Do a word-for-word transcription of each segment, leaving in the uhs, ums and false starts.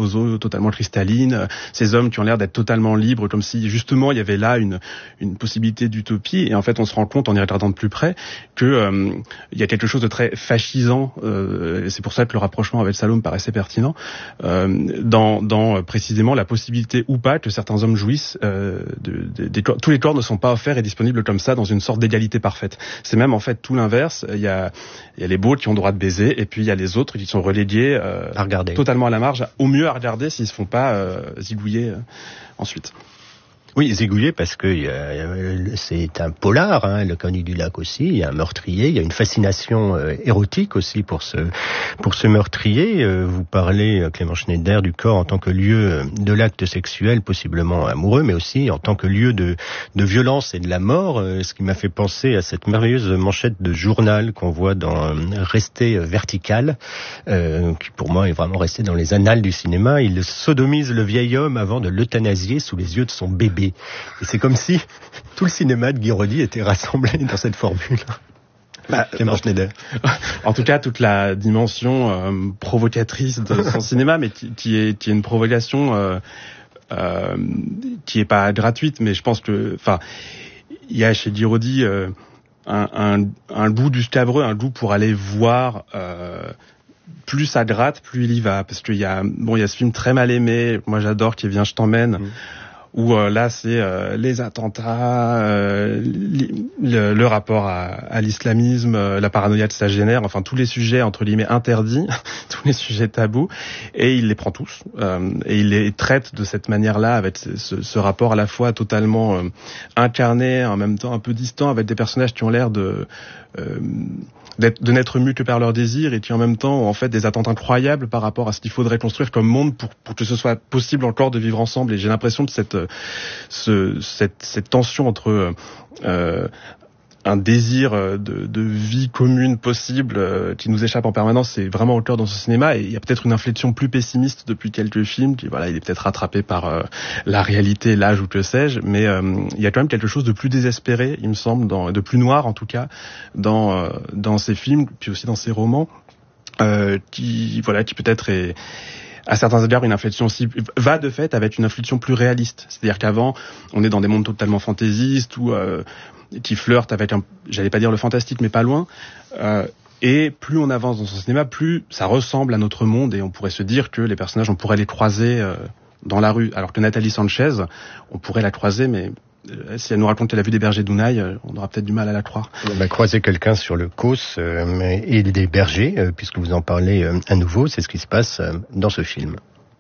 aux eaux totalement cristallines, ces hommes qui ont l'air d'être totalement libres, comme si justement il y avait là une, une possibilité d'utopie. Et en fait, on se rend compte en y regardant de plus près que euh, il y a quelque chose de très fascisant. Euh, et c'est pour ça que le rapprochement avec Salome paraissait pertinent euh, dans, dans précisément la possibilité ou pas que certains hommes jouissent. Euh, de, de, de, tous les corps ne sont pas offerts et disponibles comme ça dans une sorte d'égalité parfaite. C'est même en fait tout l'inverse. Il y a, il y a les beaux qui ont le droit de baiser et puis il y a les autres qui sont relégués euh, à regarder. Totalement à la marge, au mieux à regarder s'ils se font pas euh, zigouiller euh, ensuite. Oui, zigouiller parce que euh, c'est un polar, hein, le Canyon du Lac aussi. Il y a un meurtrier, il y a une fascination euh, érotique aussi pour ce pour ce meurtrier. Euh, vous parlez, Clément Schneider, du corps en tant que lieu de l'acte sexuel, possiblement amoureux, mais aussi en tant que lieu de de violence et de la mort. Euh, ce qui m'a fait penser à cette merveilleuse manchette de journal qu'on voit dans euh, Rester vertical, euh, qui pour moi est vraiment resté dans les annales du cinéma. Il sodomise le vieil homme avant de l'euthanasier sous les yeux de son bébé. Et c'est comme si tout le cinéma de Guy Roddy était rassemblé dans cette formule. Bah, Clément Schneider. En tout cas, toute la dimension euh, provocatrice de son cinéma, mais qui, qui, est, qui est une provocation euh, euh, qui est pas gratuite, mais je pense que, enfin, il y a chez Guy Roddy euh, un, un, un goût du scabreux, un goût pour aller voir. Euh, plus ça gratte, plus il y va, parce qu'il y a, bon, il y a ce film très mal aimé, moi j'adore, qui est Viens, je t'emmène. Mmh. Où euh, là c'est euh, les attentats, euh, li, le, le rapport à, à l'islamisme, euh, la paranoïa que ça génère, enfin tous les sujets entre guillemets interdits, tous les sujets tabous, et il les prend tous euh, et il les traite de cette manière-là avec ce, ce, ce rapport à la fois totalement euh, incarné, en même temps un peu distant, avec des personnages qui ont l'air de euh, de n'être mus que par leur désir et qui en même temps ont en fait des attentes incroyables par rapport à ce qu'il faudrait construire comme monde pour, pour que ce soit possible encore de vivre ensemble. Et j'ai l'impression que cette, ce, cette, cette tension entre euh, un désir de, de vie commune possible euh, qui nous échappe en permanence, c'est vraiment au cœur dans ce cinéma. Et il y a peut-être une inflexion plus pessimiste depuis quelques films, qui voilà, il est peut-être rattrapé par euh, la réalité, l'âge ou que sais-je, mais euh, il y a quand même quelque chose de plus désespéré, il me semble, dans, de plus noir en tout cas, dans euh, dans ces films, puis aussi dans ces romans, euh, qui voilà, qui peut-être est à certains égards, une inflexion aussi va de fait avec une inflexion plus réaliste. C'est-à-dire qu'avant, on est dans des mondes totalement fantaisistes ou euh, qui flirtent avec un, j'allais pas dire le fantastique, mais pas loin. Euh, et plus on avance dans son cinéma, plus ça ressemble à notre monde et on pourrait se dire que les personnages, on pourrait les croiser euh, dans la rue. Alors que Nathalie Sanchez, on pourrait la croiser, mais euh, si elle nous raconte qu'elle a vu des bergers d'Ounaï, euh, on aura peut-être du mal à la croire. On a croisé quelqu'un sur le Causse euh, et des bergers, euh, puisque vous en parlez euh, à nouveau, c'est ce qui se passe euh, dans ce film.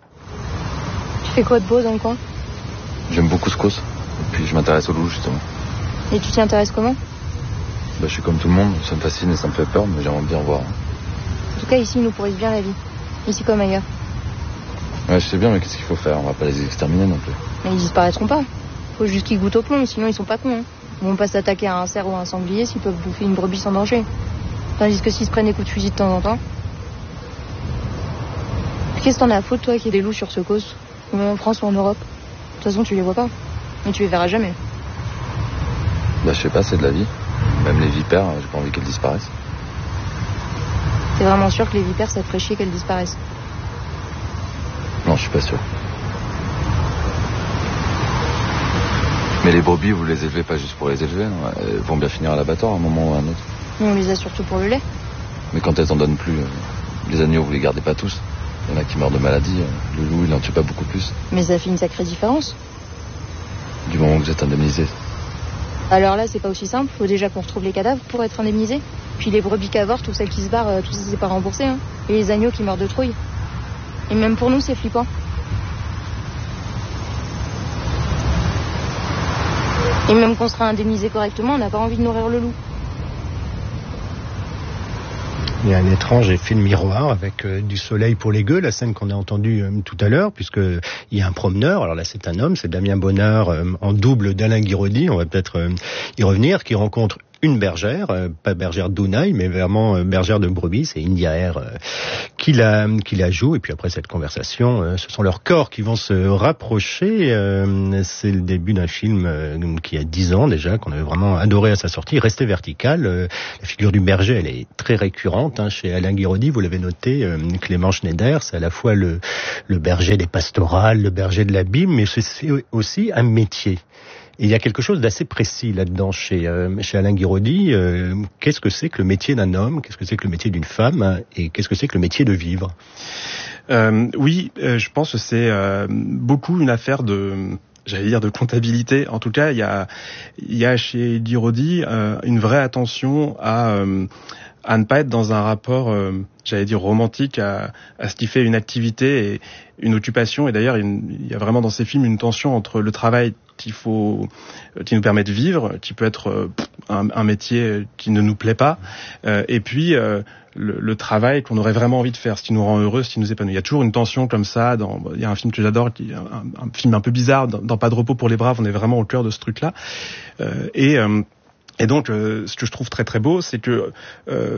Tu fais quoi de beau dans le coin ? J'aime beaucoup ce Causse, et puis je m'intéresse aux loups justement. Et tu t'y intéresses comment ? Bah, je suis comme tout le monde, ça me fascine et ça me fait peur, mais j'aimerais bien voir. En tout cas, ici, ils nous pourrissent bien la vie. Ici comme ailleurs. Ouais, je sais bien, mais qu'est-ce qu'il faut faire ? On va pas les exterminer non plus. Mais ils disparaîtront pas. Faut juste qu'ils goûtent au plomb, sinon ils sont pas cons. Hein. Ils vont pas s'attaquer à un cerf ou à un sanglier s'ils peuvent bouffer une brebis sans danger. Tandis que s'ils se prennent des coups de fusil de temps en temps... Qu'est-ce que t'en as à foutre, toi, qu'il y ait des loups sur ce Causse ? Ou même en France ou en Europe ? De toute façon, tu les vois pas. Mais tu les verras jamais. Bah, je sais pas, c'est de la vie. Même les vipères, j'ai pas envie qu'elles disparaissent. T'es vraiment sûr que les vipères, ça te ferait chier qu'elles disparaissent ? Non, je suis pas sûr. Mais les brebis, vous les élevez pas juste pour les élever, hein. Elles vont bien finir à l'abattoir à un moment ou à un autre. Mais on les a surtout pour le lait. Mais quand elles en donnent plus, euh, les agneaux, vous les gardez pas tous. Il y en a qui meurent de maladie. Euh, le loup, il en tue pas beaucoup plus. Mais ça fait une sacrée différence. Du moment que vous êtes indemnisé. Alors là, c'est pas aussi simple. Faut déjà qu'on retrouve les cadavres pour être indemnisé. Puis les brebis qui avortent, toutes celles qui se barrent, euh, tout ça, c'est pas remboursé. Hein. Et les agneaux qui meurent de trouille. Et même pour nous, c'est flippant. Et même qu'on sera indemnisé correctement, on n'a pas envie de nourrir le loup. Il y a un étrange effet de miroir avec euh, du soleil pour les gueux, la scène qu'on a entendue euh, tout à l'heure, puisque il y a un promeneur, alors là c'est un homme, c'est Damien Bonnard euh, en double d'Alain Guy Roddy, on va peut-être euh, y revenir, qui rencontre une bergère, euh, pas bergère d'Ounaï, mais vraiment euh, bergère de brebis, c'est India Air euh, qui la qui la joue. Et puis après cette conversation, euh, ce sont leurs corps qui vont se rapprocher. Euh, c'est le début d'un film euh, qui a dix ans déjà, qu'on avait vraiment adoré à sa sortie, Rester vertical. Euh, la figure du berger, elle est très récurrente hein, chez Alain Guiraudy. Vous l'avez noté, euh, Clément Schneider, c'est à la fois le le berger des pastorales, le berger de l'abîme, mais c'est aussi un métier. Et il y a quelque chose d'assez précis là-dedans chez, euh, chez Alain Guiraudy. Euh, qu'est-ce que c'est que le métier d'un homme ? Qu'est-ce que c'est que le métier d'une femme ? Hein, et qu'est-ce que c'est que le métier de vivre ? euh, Oui, euh, je pense que c'est euh, beaucoup une affaire de... j'allais dire de comptabilité. En tout cas, il y a, il y a chez Guiraudy euh, une vraie attention à... Euh, à ne pas être dans un rapport, euh, j'allais dire romantique, à, à ce qui fait une activité et une occupation. Et d'ailleurs, il, il y a vraiment dans ces films une tension entre le travail qu'il faut, qui nous permet de vivre, qui peut être euh, un, un métier qui ne nous plaît pas, euh, et puis euh, le, le travail qu'on aurait vraiment envie de faire, ce qui nous rend heureux, ce qui nous épanouit. Il y a toujours une tension comme ça. Dans, il y a un film que j'adore, qui, un, un film un peu bizarre, dans, dans Pas de repos pour les braves, on est vraiment au cœur de ce truc-là. Euh, et euh, Et donc, euh, ce que je trouve très très beau, c'est que euh,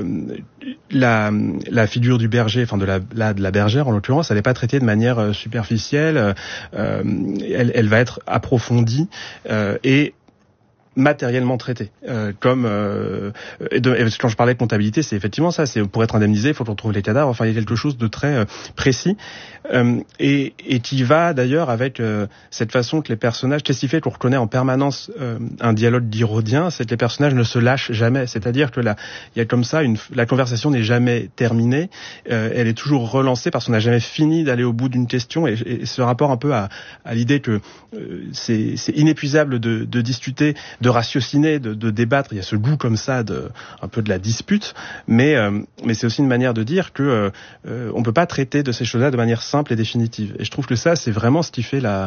la, la figure du berger, enfin de la, la de la bergère en l'occurrence, elle n'est pas traitée de manière euh, superficielle. Euh, elle, elle va être approfondie euh, et matériellement traité, euh, comme euh, et de, et quand je parlais de comptabilité, c'est effectivement ça, c'est pour être indemnisé, il faut qu'on trouve les cadavres, enfin il y a quelque chose de très euh, précis euh, et, et qui va d'ailleurs avec euh, cette façon que les personnages, qu'est-ce qui fait qu'on reconnaît en permanence euh, un dialogue guiraudien, c'est que les personnages ne se lâchent jamais, c'est-à-dire que là, il y a comme ça, une, la conversation n'est jamais terminée, euh, elle est toujours relancée parce qu'on n'a jamais fini d'aller au bout d'une question et, et ce rapport un peu à, à l'idée que euh, c'est, c'est inépuisable de, de discuter, de ratiociner, de, de débattre. Il y a ce goût comme ça, de, un peu de la dispute, mais euh, mais c'est aussi une manière de dire que euh, on peut pas traiter de ces choses-là de manière simple et définitive. Et je trouve que ça, c'est vraiment ce qui fait la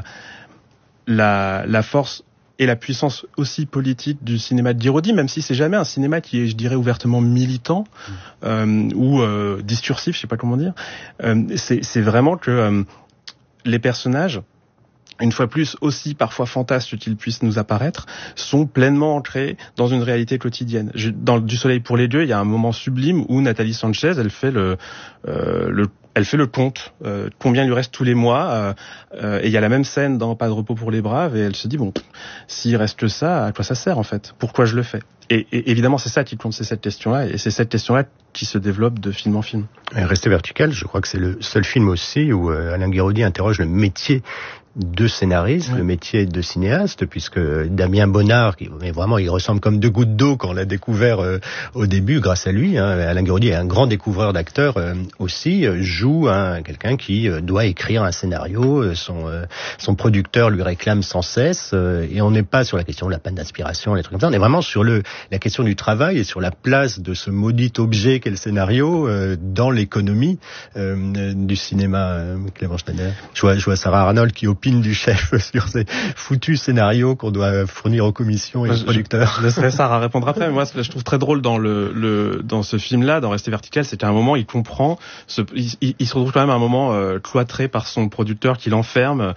la, la force et la puissance aussi politique du cinéma de Guiraudy, même si c'est jamais un cinéma qui est, je dirais, ouvertement militant euh, ou euh, discursif, je sais pas comment dire. Euh, c'est, c'est vraiment que euh, les personnages, une fois plus, aussi parfois fantasques qu'ils puissent nous apparaître, sont pleinement ancrés dans une réalité quotidienne. Je, dans Du Soleil pour les dieux, il y a un moment sublime où Nathalie Sanchez, elle fait le, euh, le elle fait le compte, euh, combien il lui reste tous les mois, euh, euh, et il y a la même scène dans Pas de repos pour les braves, et elle se dit, bon, s'il reste que ça, à quoi ça sert en fait ? Pourquoi je le fais ? Et, et évidemment, c'est ça qui compte, c'est cette question-là, et c'est cette question-là qui se développe de film en film. Rester vertical, je crois que c'est le seul film aussi où euh, Alain Guiraudy interroge le métier de scénariste, ouais. Le métier de cinéaste, puisque Damien Bonnard, qui mais vraiment il ressemble comme deux gouttes d'eau quand on l'a découvert euh, au début, grâce à lui, hein, Alain Guiraudy est un grand découvreur d'acteurs euh, aussi, euh, joue hein, quelqu'un qui euh, doit écrire un scénario, euh, son euh, son producteur lui réclame sans cesse, euh, et on n'est pas sur la question de la panne d'inspiration, les trucs comme ça, on est vraiment sur le la question du travail et sur la place de ce maudit objet qu'est le scénario euh, dans l'économie euh, du cinéma. Euh, Clément Schneider. Je vois, je vois Sarah Arnold qui opine du chef sur ces foutus scénarios qu'on doit fournir aux commissions et aux producteurs. Je, je laisserai Sarah répondre après, mais moi ce que je trouve très drôle dans le, le dans ce film-là, dans Rester vertical, c'est qu'à un moment il comprend, ce, il, il se retrouve quand même à un moment euh, cloîtré par son producteur qui l'enferme.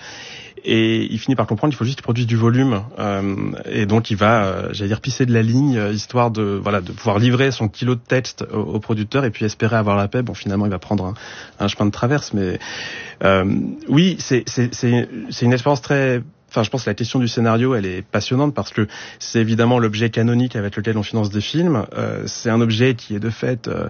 Et il finit par comprendre qu'il faut juste qu'il produise du volume, euh, et donc il va, euh, j'allais dire, pisser de la ligne, euh, histoire de, voilà, de pouvoir livrer son kilo de texte au, au producteur et puis espérer avoir la paix. Bon, finalement, il va prendre un, un chemin de traverse, mais euh, oui, c'est, c'est, c'est, c'est une expérience très. Enfin, je pense que la question du scénario, elle est passionnante parce que c'est évidemment l'objet canonique avec lequel on finance des films. Euh, c'est un objet qui est de fait euh,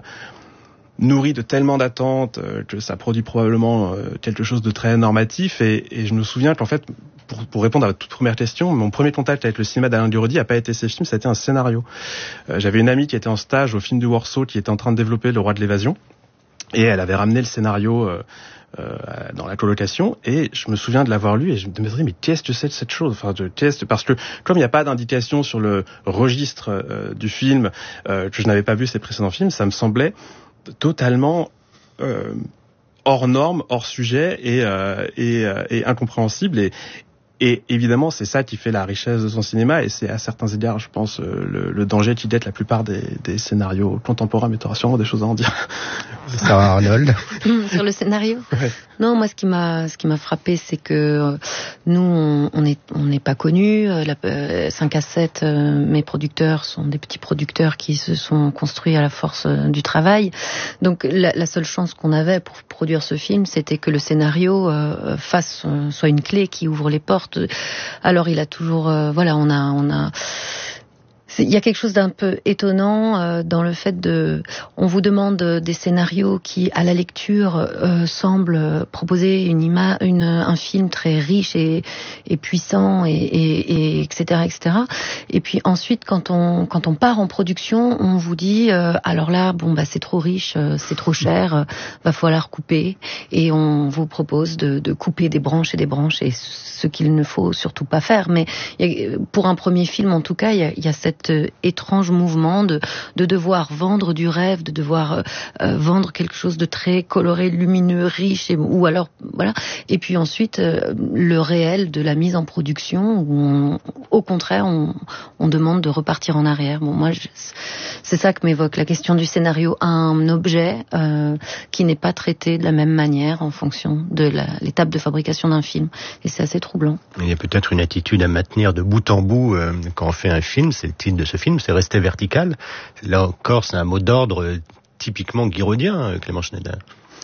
nourri de tellement d'attentes euh, que ça produit probablement euh, quelque chose de très normatif. Et, et je me souviens qu'en fait, pour, pour répondre à votre toute première question, mon premier contact avec le cinéma d'Alain Guiraudy n'a pas été ces films, ça a été un scénario. Euh, j'avais une amie qui était en stage au film du Warsaw, qui était en train de développer Le Roi de l'évasion, et elle avait ramené le scénario euh, euh, dans la colocation, et je me souviens de l'avoir lu, et je me disais, mais qu'est-ce que c'est de cette chose ? Enfin, de, qu'est-ce, parce que comme il n'y a pas d'indication sur le registre euh, du film, euh, que je n'avais pas vu ces précédents films, ça me semblait totalement euh, hors norme, hors sujet et, euh, et, euh, et incompréhensible. Et, Et évidemment, c'est ça qui fait la richesse de son cinéma, et c'est à certains égards, je pense, le, le danger qui guette la plupart des, des scénarios contemporains, mais tu auras sûrement des choses à en dire. Sarah Arnold. Sur le scénario. Ouais. Non, moi, ce qui m'a, ce qui m'a frappé, c'est que euh, nous, on, on est, on n'est pas connus. Euh, la, euh, cinq à sept, euh, mes producteurs sont des petits producteurs qui se sont construits à la force euh, du travail. Donc, la, la seule chance qu'on avait pour produire ce film, c'était que le scénario euh, fasse, euh, soit une clé qui ouvre les portes. Alors, il a toujours, euh, voilà, on a, on a. Il y a quelque chose d'un peu étonnant euh, dans le fait de... On vous demande des scénarios qui, à la lecture, euh, semblent proposer une ima- une, un film très riche et, et puissant, et, et, et etc., et cetera. Et puis ensuite, quand on, quand on part en production, on vous dit euh, alors là, bon, bah, c'est trop riche, euh, c'est trop cher, euh, va falloir couper. Et on vous propose de, de couper des branches et des branches, et ce qu'il ne faut surtout pas faire. Mais y a, pour un premier film, en tout cas, il y a, y a cette étrange mouvement de, de devoir vendre du rêve, de devoir euh, vendre quelque chose de très coloré, lumineux, riche, et, ou alors voilà. Et puis ensuite euh, le réel de la mise en production, où on, au contraire on, on demande de repartir en arrière. Bon, moi je, c'est ça que m'évoque la question du scénario, un objet euh, qui n'est pas traité de la même manière en fonction de la, l'étape de fabrication d'un film, et c'est assez troublant. Il y a peut-être une attitude à maintenir de bout en bout euh, quand on fait un film. C'est le titre de ce film, c'est rester vertical. Là encore, c'est un mot d'ordre typiquement guiraudien, Clément Schneider.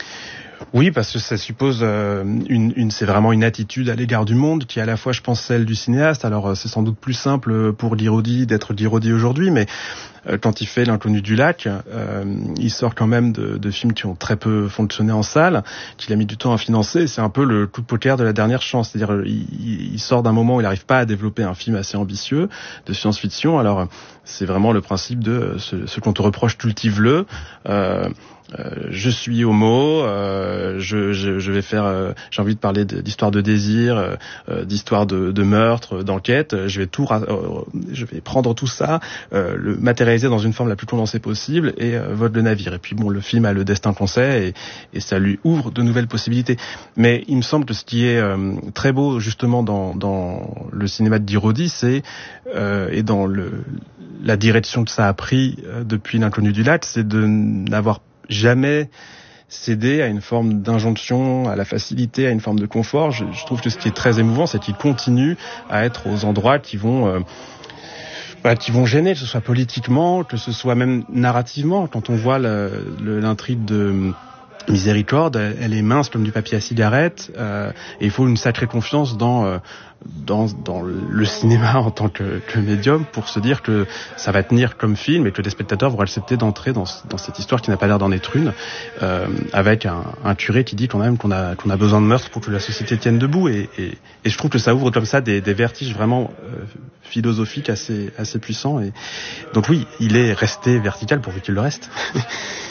Oui, parce que ça suppose euh, une, une, c'est vraiment une attitude à l'égard du monde qui est à la fois, je pense, celle du cinéaste. Alors, c'est sans doute plus simple pour Guiraudi d'être Guiraudi aujourd'hui, mais euh, quand il fait L'Inconnu du lac, euh, il sort quand même de, de films qui ont très peu fonctionné en salle, qu'il a mis du temps à financer. C'est un peu le coup de poker de la dernière chance. C'est-à-dire, il, il sort d'un moment où il n'arrive pas à développer un film assez ambitieux de science-fiction. Alors, c'est vraiment le principe de ce, ce qu'on te reproche, cultive-le. Euh, Euh, je suis homo, euh, je, je, je vais faire, euh, j'ai envie de parler de, d'histoire de désir, euh, d'histoire de, de meurtre, d'enquête. Je vais tout, euh, je vais prendre tout ça, euh, le matérialiser dans une forme la plus condensée possible et euh, vole le navire. Et puis bon, le film a le destin qu'on sait, et, et ça lui ouvre de nouvelles possibilités. Mais il me semble que ce qui est euh, très beau justement dans, dans le cinéma de Guiraudi, c'est euh, et dans le, la direction que ça a pris euh, depuis L'Inconnu du lac, c'est de n'avoir jamais céder à une forme d'injonction, à la facilité, à une forme de confort. Je, je trouve que ce qui est très émouvant, c'est qu'il continue à être aux endroits qui vont euh, bah, qui vont gêner, que ce soit politiquement, que ce soit même narrativement. Quand on voit le, le, l'intrigue de Miséricorde, elle, elle est mince comme du papier à cigarette, euh, et il faut une sacrée confiance dans euh, dans dans le cinéma en tant que, que médium pour se dire que ça va tenir comme film et que les spectateurs vont accepter d'entrer dans dans cette histoire qui n'a pas l'air d'en être une, euh, avec un, un curé qui dit quand même qu'on a qu'on a besoin de meurtre pour que la société tienne debout, et, et, et je trouve que ça ouvre comme ça des, des vertiges vraiment euh, philosophiques assez assez puissants, et donc oui, il est resté vertical pourvu qu'il le reste.